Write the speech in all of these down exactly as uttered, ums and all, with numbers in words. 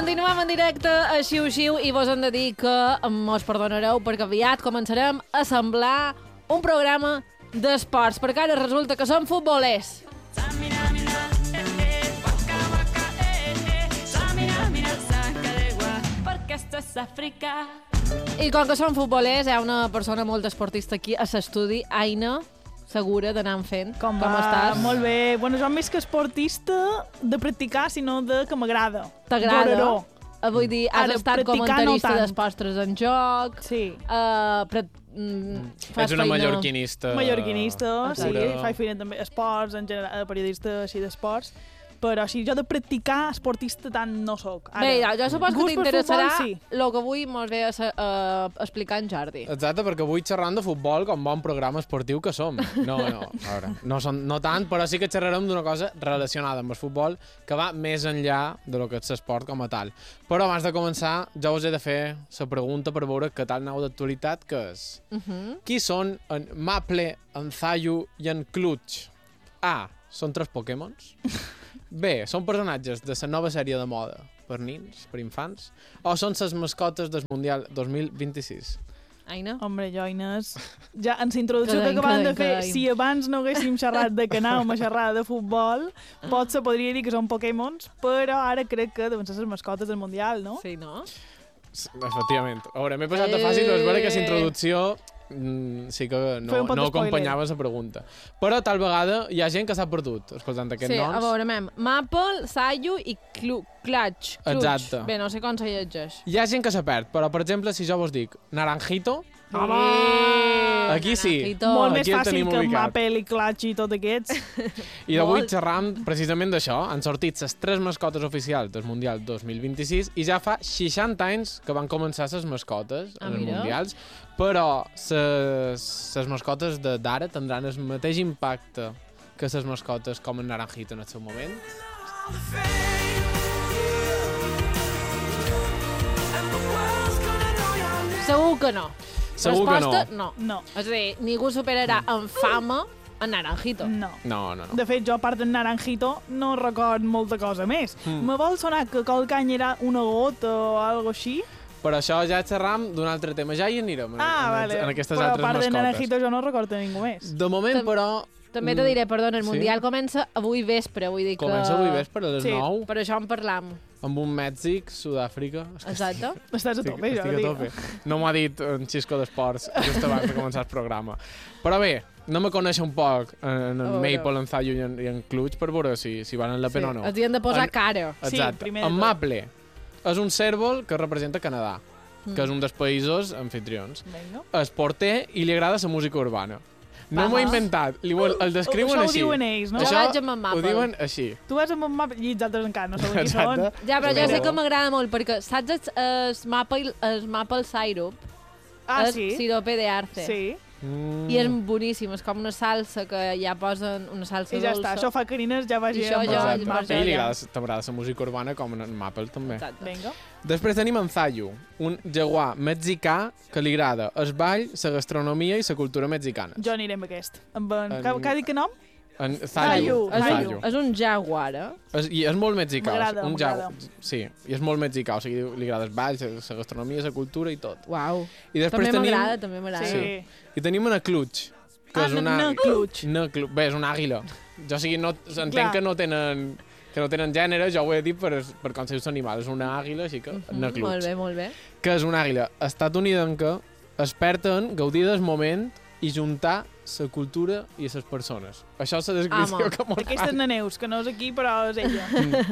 Continuem en directe a Xiu-Xiu i vos hem de dir que mos perdonareu perquè aviat començarem a semblar un programa d'esports, perquè ara resulta que som futbolers. I com que som futbolers, hi ha una persona molt esportista aquí a l'estudi, Aina, segura d'anar fent. Com, Com va? estàs? Molt bé. Bueno, jo més que esportista de practicar, sinó de que m'agrada. T'agrada? Goraró. Vull dir, has Ara, estat practicar comentarista no tant. d'esports tres en joc. Sí. Uh, pre mm, fas Ets una feina- mallorquinista. Mallorquinista, sí. pura. Faig feina també esports, en general, periodista així d'esports. Però així, jo de practicar esportista tant no soc. Ara, Bé, ja, jo suposo que gust per t'interessarà futbol, sí. el que avui mos ve a, sa- a explicar en Jordi. Exacte, perquè avui xerrant de futbol com bon programa esportiu que som. No, no, a veure, no, son, no tant, però sí que xerrarem d'una cosa relacionada amb el futbol que va més enllà de lo que és l'esport com a tal. Però abans de començar, jo us he de fer la pregunta per veure què tal nau d'actualitat que és. Uh -huh. Qui són en Maple, en Zayu i en Clutch? A. Són tres Pokémons. B. Són personatges de la nova sèrie de moda per nins, per infants. O són les mascotes del Mundial dos mil vint-i-sis. Aina? Hombre, jo, Inés, ja en la introducció que Cadeim, acabàvem de cadeim, fer, cadeim. si abans no haguéssim xerrat de que anàvem a xerrar de futbol, potser podria dir que són Pokémons, però ara crec que deuen ser les mascotes del Mundial, no? Sí, no? Efectivament. A veure, m'he passat de fàcil, però és vera que la introducció mm, sí que no, Feia un pot no d'espoiler. acompanyava la pregunta. Però tal vegada hi ha gent que s'ha perdut escoltant aquests Sí, noms. a veure, mem. Maple, Sayu i Clu Clutch. Clutch. Exacte. Bé, no sé com se llegeix. Hi ha gent que s'ha perd, però per exemple, si jo vos dic Naranjito, Home! aquí sí. Naranjito. Molt Aquí més el fàcil tenim que ubicat. Mapel i Clutch i tots aquests. I d'avui Molt. xerram precisament d'això. Han sortit les tres mascotes oficials del Mundial dos mil vint-i-sis i ja fa seixanta anys que van començar les mascotes Ah, en els mira. Mundials, però les mascotes de d'ara tindran el mateix impacte que les mascotes com en Naranjito en el seu moment. Segur que no. Segur que Resposta, no. no. No, És a dir, ningú superarà en fama a Naranjito. no. No, no, no. De fet, jo, a part d'en Naranjito, no record molta cosa més. Mm. Me vol sonar que Colcany era una gota o algo així? Però això ja xerram d'un altre tema. Ja hi anirem, en, Ah, en, vale. en aquestes Però a altres part de mascotes. Naranjito jo no recordo ningú més. De moment, Tam- però, També te diré, perdona, el Sí? Mundial comença avui vespre, vull dir que... comença avui vespre a les Sí. nou, Per això en parlam. amb un Mèxic, Sud-àfrica. Exacte. Estàs a Estic, tope, jo estic a dic. tope. No m'ho ha dit en Xisco d'Esports just abans de començar el programa. Però bé, no me conèixer un poc en, en A veure. Maple, en Zayu i en, i en Clutch per veure si, si valen la pena o no. Els hi hem de posar En- cara. Sí, Exacte. primer de En tot. Maple és un cèrvol que representa Canadà, Mm. que és un dels països anfitrions. Vinga. És porter i li agrada la música urbana. No Va, m'ho he va. inventat, li, ho- el descriuen Això ho així. diuen ells, no? Jo Això vaig amb en Maple. ho diuen així. Tu vas amb un mapa i els altres encara no saben qui són. Exacte. Ja, però jo Però- sé que m'agrada molt, perquè saps el, el maple, el maple syrup? Ah, és sí? sirope de arce. Sí. Mm. I és boníssim, és com una salsa que ja posen una salsa I ja dolça. està. Això fa carines, ja vagi I això amb ja- el Exacte. ja- mapa. I li ja. agrada, t'agrada la música urbana com en Maple també. Exacte. Vinga. Després tenim en Zayu, un jaguar mexicà que li agrada el ball, la gastronomia i la cultura mexicana. Jo aniré amb aquest. Amb en... En- En... Què ha dit que nom? En Zayu, Zayu. És, Zayu. un, és un jaguar, eh? És, I és molt mexicà. M'agrada, un m'agrada. jagu- Sí, i és molt mexicà, o sigui, li agrada el ball, la gastronomia, la cultura i tot. Uau. I després També tenim... m'agrada, també m'agrada. Sí. I tenim una clutch, que Ah, és una... no clutch. No, clu... Bé, és una àguila. Jo, o sigui, no, entenc Clar. que no tenen que no tenen gènere, jo ho he dit per, per com se diu l'animal. És una àguila, així que Mm, una clutch. molt bé, molt bé. Que és una àguila estatunidenca, experta en gaudir del moment i juntar la cultura i les persones. Això és la descripció Home. que m'ho Aquesta és na Neus, que no és aquí, però és ella.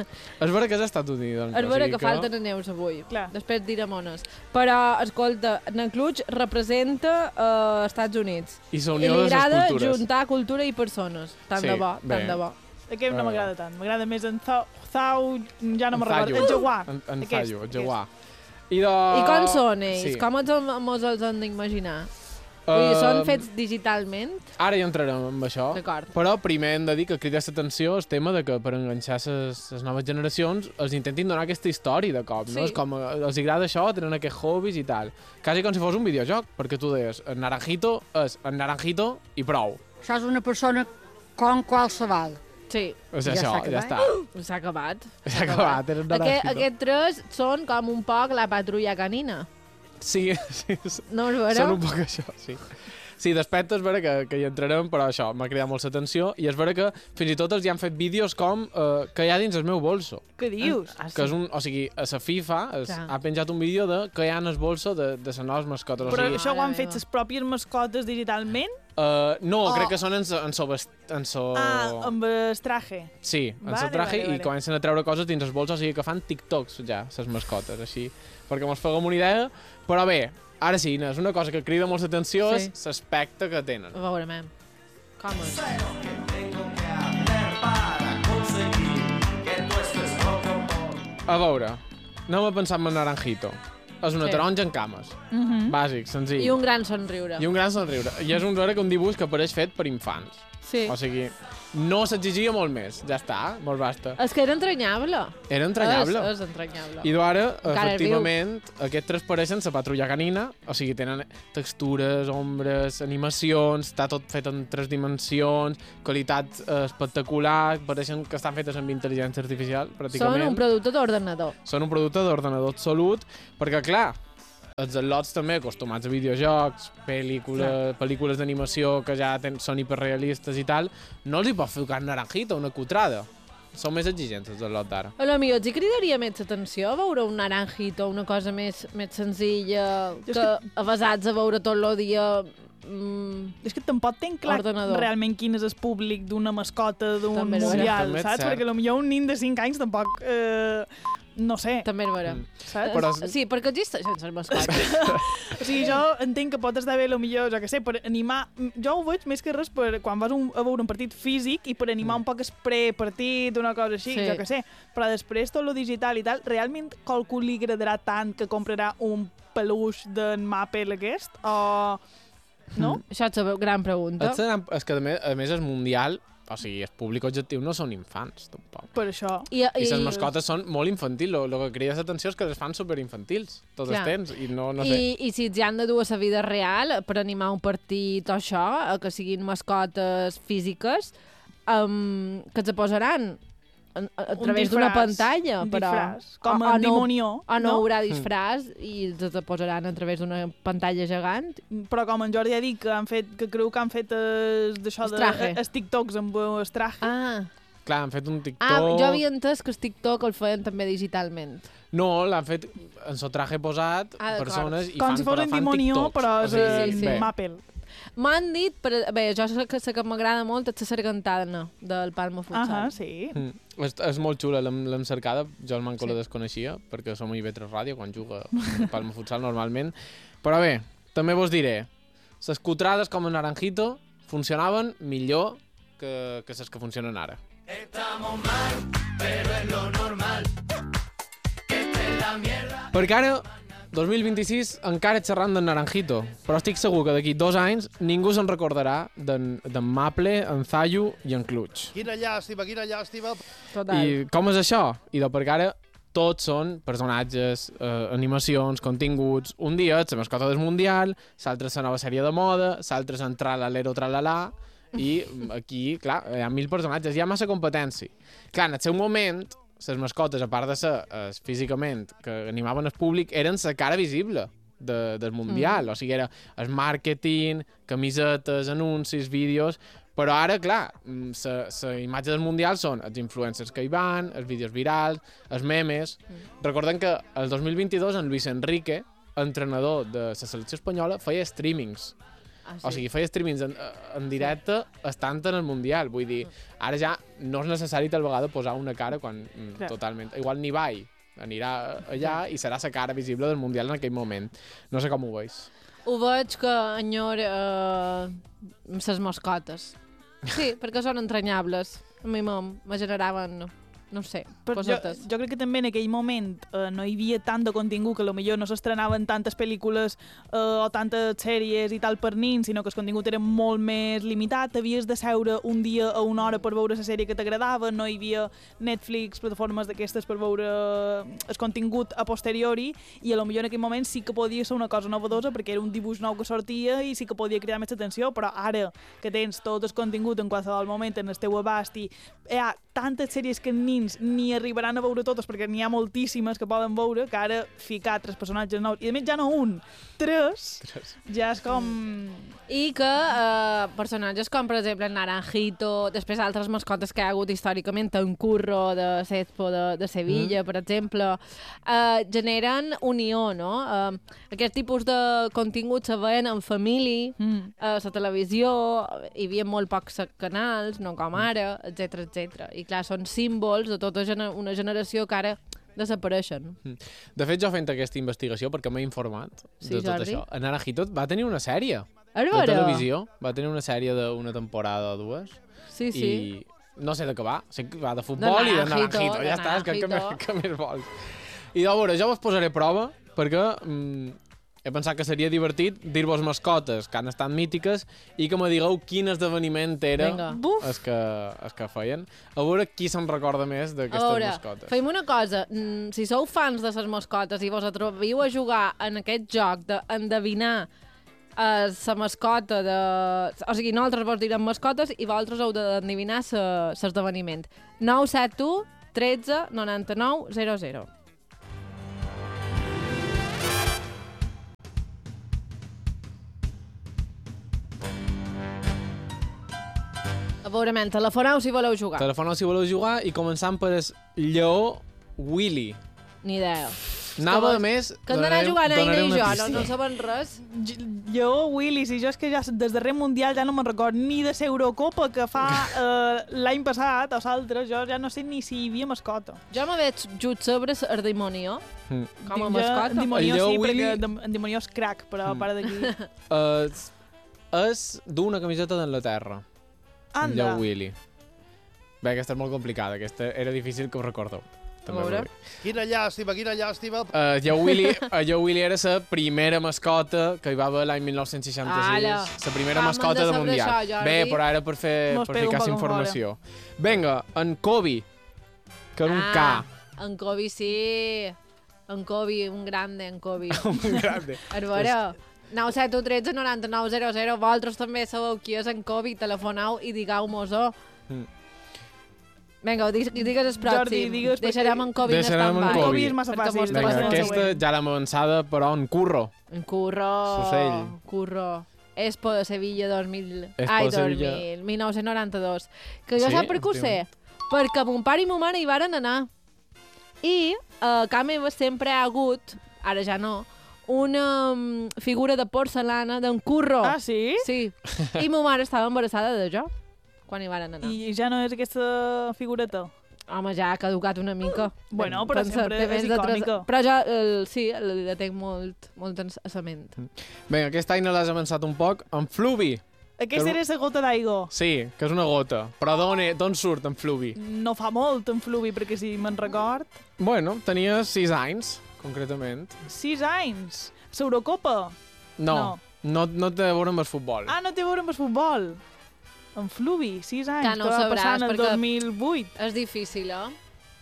És vera que és estatunidenca. És o vera sigui que falten neus avui. Clar. Després direm on és. Però, escolta, Nacluch representa uh, Estats Units. I la I unió li de les agrada cultures. juntar cultura i persones. Tant Sí, de bo, bé. tant de bo. Aquest no Ah. m'agrada tant. M'agrada més en Zau, Zau ja no me'n En recordo. Zayu. El jaguar. En, en Aquest, Zayu, el aquest. jaguar. I, de... I com són ells? Sí. Com els, mos els hem d'imaginar? Vull dir, són Um, fets digitalment? Ara hi entrarem amb això. D'acord. Però primer hem de dir que crida l'atenció el tema de que per enganxar les noves generacions els intentin donar aquesta història de cop, no? Sí. És com, eh, els agrada això, tenen aquests hobbies i tal. Quasi com si fos un videojoc, perquè tu deies, el Naranjito és el Naranjito i prou. Això és una persona com qualsevol. Sí, O sigui, ja això, s'ha ja acabat. està. S'ha acabat. S'ha acabat, era un Aquest, naranjito. aquest tres són com un poc la patrulla canina. Sí, sí, sí. No us veureu? Són un poc això, sí. Sí, d'aspecte és vera que, que hi entrarem, però això m'ha cridat molt l'atenció i és vera que fins i tot els hi han fet vídeos com uh, que hi ha dins el meu bolso. Què dius? Ah, Que és un, o sigui, a la FIFA es, Clar. ha penjat un vídeo de que hi ha en el bolso de, de les noves mascotes. O Però sigui, això ho han Mare fet meva. les pròpies mascotes digitalment? uh, no, Oh. crec que són en so, en so, vest- en so... Ah, amb el traje. Sí, en Vale, vale, traje vale, vale, vale. i comencen a treure coses dins els bolsos, o sigui que fan TikToks ja, les mascotes, així, perquè mos fèiem una idea. Però bé, ara sí, Inés, una cosa que crida molt l'atenció Sí. és l'aspecte que tenen. A veure, mem. Com és? A veure, anem a pensar en el naranjito. És una Sí. taronja en cames. Mm -hmm. Bàsic, senzill. I un gran somriure. I un gran somriure. I és un, veure que un dibuix que pareix fet per infants. Sí. O sigui, no s'exigia molt més. Ja està, molt basta. És que era entranyable. Era entranyable. És, és entranyable. I d'ara, Encara és efectivament, aquests tres pareixen la patrulla canina, o sigui, tenen textures, ombres, animacions, està tot fet en tres dimensions, qualitat eh, espectacular, pareixen que estan fetes amb intel·ligència artificial, pràcticament. Són un producte d'ordenador. Són un producte d'ordenador absolut, perquè, clar, els atlots també acostumats a videojocs, pel·lícules, pel·lícules d'animació que ja ten, són hiperrealistes i tal, no els hi pot fer un naranjito, una cutrada. Són més exigents els atlots d'ara. A lo millor els hi cridaria més atenció veure un naranjito, una cosa més, més senzilla, És que avasats a veure tot el dia... Mm, És que tampoc tenc clar Ordenador. realment quin és el públic d'una mascota d'un També és mundial, També és saps? cert. Perquè potser un nin de cinc anys tampoc... Eh, no sé, també és vera. Mm. saps? Però- Sí, perquè existeixen les mascotes. O sigui, jo entenc que pot estar bé, potser, jo què sé, per animar... Jo ho veig més que res per quan vas un, a veure un partit físic i per animar un poc el pre-partit, una cosa així, Sí. jo què sé. Però després tot lo digital i tal, realment qualcú li agradarà tant que comprarà un peluix d'en Maple aquest? O... No? Això és la gran pregunta. És, és que a més, a més és mundial, o sigui, el públic objectiu no són infants, tampoc. Per això. I, I les mascotes són molt infantils, el que crida l'atenció és que les fan superinfantils, tots Clar. els temps, i no, no I, sé. I si ja han de dur a la vida real per animar un partit o això, eh, que siguin mascotes físiques, um, que se posaran a, a, a Un través d'una disfraç, pantalla, un però... disfraç, com o, en o no, Dimonió, o no, no? haurà disfraç i se te posaran a través d'una pantalla gegant. Però com en Jordi ha dit que han fet, que creu que han fet es, d'això Es de traje. els TikToks amb el traje. Ah, Clar, han fet un TikTok... ah, jo havia entès que el TikTok el feien també digitalment. No, l'han fet en so traje posat, Ah, d'acord. persones, i com fan, si fos però en fan Dimonió, TikToks. però O és sigui, en sí, sí. bé. Maple. M'han dit, per, bé, jo sé que, sé que m'agrada molt és la sargantana del Palma Futsal. Ah, sí. Mm. És, és molt xula, l'hem l'hem cercada, jo el manco Sí. sí. la desconeixia, perquè som a I V tres Ràdio, quan juga al Palma Futsal normalment. Però bé, també vos diré, les cutrades com el Naranjito funcionaven millor que, que les que funcionen ara. Perquè ara, dos mil vint-i-sis, encara xerrant d'en Naranjito, però estic segur que d'aquí dos anys ningú se'n recordarà d'en d'en Maple, en Zayu i en Clutch. Quina llàstima, quina llàstima. Total. I com és això? I de perquè ara tots són personatges, eh, animacions, continguts. Un dia és la mascota del Mundial, l'altre és la nova sèrie de moda, l'altre és en Tralalero Tralalà, i aquí, clar, hi ha mil personatges, hi ha massa competència. Clar, en el seu moment, les mascotes, a part de ser eh, físicament, que animaven el públic, eren la cara visible de, del Mundial. Mm. O sigui, era el màrqueting, camisetes, anuncis, vídeos... Però ara, clar, la imatge del Mundial són els influencers que hi van, els vídeos virals, els memes... Mm. Recordem que el dos mil vint-i-dos en Luis Enrique, entrenador de la selecció espanyola, feia streamings. Ah, sí. O sigui, feia streamings en, en directe estant en el Mundial. Vull dir, ara ja no és necessari tal vegada posar una cara quan mm, Clar. totalment... Igual ni vai, anirà allà i serà la cara visible del Mundial en aquell moment. No sé com ho veus. Ho veig que enyora eh, ses mascotes. Sí, perquè són entranyables. A mi me, me generaven no sé, Però jo, cosetes. jo crec que també en aquell moment eh, no hi havia tant de contingut, que potser no s'estrenaven tantes pel·lícules eh, o tantes sèries i tal per nins, sinó que el contingut era molt més limitat. Havies de seure un dia a una hora per veure la sèrie que t'agradava, no hi havia Netflix, plataformes d'aquestes per veure el contingut a posteriori, i a lo millor en aquell moment sí que podia ser una cosa novedosa perquè era un dibuix nou que sortia i sí que podia cridar més atenció, però ara que tens tot el contingut en qualsevol moment en el teu abast i hi ha tantes sèries que nins ni arribaran a veure totes perquè n'hi ha moltíssimes que poden veure, que ara ficar tres personatges nous, i a més ja no un, tres, tres. Ja és com... I que eh, personatges com, per exemple, Naranjito, després altres mascotes que hi ha hagut històricament, en Curro de Cespo de, de Sevilla, mm. per exemple, eh, generen unió, no? Eh, aquest tipus de contingut se veien en família, mm. a la televisió, hi havia molt pocs canals, no com ara, etcètera, etcètera. I clar, són símbols de tota una generació que ara desapareixen. De fet, jo fent aquesta investigació, perquè m'he informat sí, de tot Jordi? això, en Naranjito va tenir una sèrie de televisió, va tenir una sèrie d'una temporada o dues, sí, sí. i no sé de què va, sé que va de futbol de i de Naranjito, Naranjito, ja de està, que, que, Naranjito. que, que més vols. I a veure, jo vos posaré a prova, perquè mm, he pensat que seria divertit dir-vos mascotes que han estat mítiques i que me digueu quin esdeveniment era el que, el que feien. A veure qui se'n recorda més d'aquestes mascotes. Fem una cosa, si sou fans de les mascotes i vos atreviu a jugar en aquest joc d'endevinar la mascota de... O sigui, nosaltres vos direm mascotes i vosaltres heu d'endevinar l'esdeveniment. nou set u tretze noranta-nou zero zero. A veure, men, telefoneu si voleu jugar. Telefoneu si voleu jugar i començant per el lleó Willy. Ni idea. Anava, a més... Que hem d'anar jugant a Ina i jo, no, no saben res. Jo, Willy, si jo és que ja des darrer Mundial ja no me'n record ni de l'Eurocopa que fa eh, l'any passat o l'altre, jo ja no sé ni si hi havia mascota. Jo me veig just sobre el Dimonió, mm. com a jo, mascota. En Dimonió sí, Willy... perquè en Dimonió és crac, però mm. a part d'aquí... Uh, és d'una camiseta d'Anglaterra. Anda. En Lleó Willy. Bé, aquesta és molt complicada, aquesta era difícil que ho recordeu. Quina llàstima, quina llàstima. Uh, Lleó Willy, uh, Lleó Willy era la primera mascota que hi va haver l'any mil nou-cents seixanta-sis. La primera ah, mascota de Mundial. Això, Bé, però ara per fer per ficar la informació. Vinga, en Kobe, que era un ah, K. En Kobe, sí. En Kobe, un grande, en Kobe. un grande. A veure... nou set u tretze noranta-nou zero zero. Vosaltres també sabeu qui és en Kobe. Telefoneu i digueu-mos-ho. Mm. Vinga, digues el pròxim. Jordi, digues... Deixarem en Kobe en stand-by. En Kobe és massa fàcil. Vinga, aquesta ja l'hem avançada, però en Curro. En Curro. S'ocell. Curro. Expo de Sevilla dos mil... Expo Ai, de Sevilla. dos mil, mil nou-cents noranta-dos. Que jo sí? sap per què ho sé? Perquè mon pare i ma mare hi varen anar. I a casa meva sempre ha hagut, ara ja no, una um, figura de porcelana d'en Curro. Ah, sí? Sí. I ma mare estava embarassada de jo, quan hi varen anar. I ja no és aquesta figureta? Home, ja ha caducat una mica. Bueno, però Pensa, sempre és icònica. icònica. Però ja, el, sí, la tenc molt, molt en la ment. Bé, aquest any l'has avançat un poc. En Fluvi. Aquesta era la gota d'aigua. Sí, que és una gota. Però d'on surt en Fluvi? No fa molt en Fluvi, perquè si me'n record... Bueno, tenia sis anys, concretament. Sis anys? L'Eurocopa? No, no, no, no té a veure amb el futbol. Ah, no té a veure amb el futbol. En Fluvi, sis anys, que, no que va sabràs, passar en el dos mil vuit. És difícil, eh?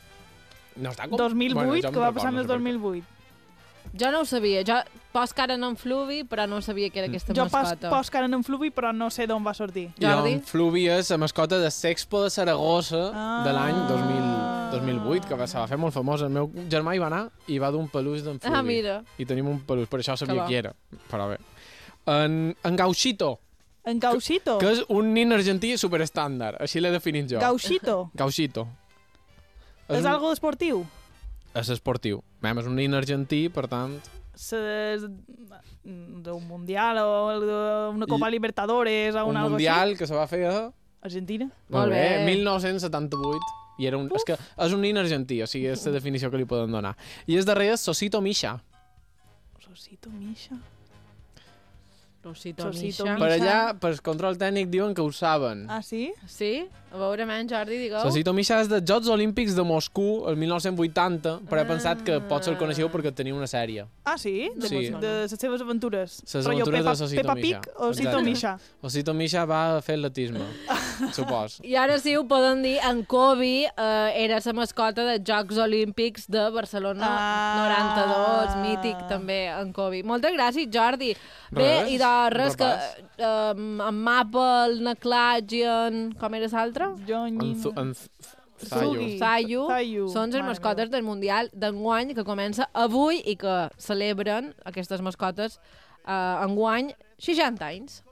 No està com... dos mil vuit, bueno, que va passar en el dos mil vuit. Jo no ho sabia. Jo pos cara en Fluvi, però no sabia que era aquesta jo mascota. Jo pos cara en Fluvi, però no sé d'on va sortir. Jordi? I en Fluvi és la mascota de l'Expo de Saragossa ah. de l'any dos mil vuit, que va, se va fer molt famosa. El meu germà hi va anar i va d'un peluix d'en Fluvi. Ah, mira. I tenim un peluix, per això sabia qui era. Però bé. En, en Gauchito. En Gauchito? Que, que és un nin argentí superestàndard. Així l'he definit jo. Gauchito? Gauchito. És, és un... algo esportiu? És esportiu. Mem, és un nin argentí, per tant... d'un Mundial o una Copa I... Libertadores o una un Mundial que se va fer a... Argentina? Molt bé, mil nou-cents setanta-vuit. I era un... És que és un nin argentí, o sigui, és la definició que li poden donar. I és darrere Sosito Misha. Sosito Misha? Sosito Sosito Misha. Misha. Per allà, per control tècnic, diuen que ho saben. Ah, sí? Sí? A veure, men, Jordi, digueu. Sosito Misha és dels Jocs Olímpics de Moscou el mil nou-cents vuitanta, però he pensat que potser el coneixeu perquè tenia una sèrie. Ah, sí? De, Sí. de les seves aventures. Les Rotllo aventures Peppa, de Sosito Peppa Misha. Pig o Sito Exacte. Misha. Sosito Misha va fer atletisme, supos. I ara sí ho poden dir, en Kobe eh, era la mascota dels Jocs Olímpics de Barcelona Ah. noranta-dos, mític també, en Kobe. Moltes gràcies, Jordi. Bé, Res, i de res, que repàs. eh, en Maple, en Claig i en... Com era l'altre? Jonyi. En, zu- en z- Zayo. Zugi. Zayu, Zayu. són les Mare mascotes meva. del Mundial d'enguany que comença avui i que celebren aquestes mascotes eh, enguany seixanta anys.